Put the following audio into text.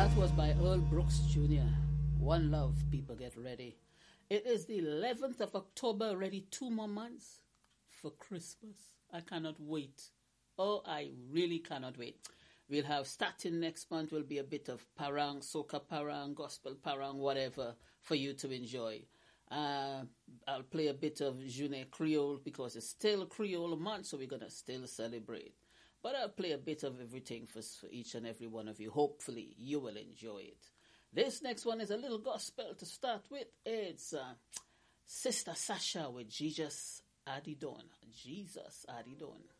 That was by Earl Brooks Jr. One Love, people get ready. It is the 11th of October, already 2 more months for Christmas. I cannot wait. Oh, I really cannot wait. We'll have, starting next month, will be a bit of parang, soca parang, gospel parang, whatever, for you to enjoy. I'll play a bit of Journée Creole because it's still Creole month, so we're going to still celebrate. But I'll play a bit of everything for each and every one of you. Hopefully, you will enjoy it. This next one is a little gospel to start with. It's Sister Sasha with Jesus Adidon. Jesus Adidon.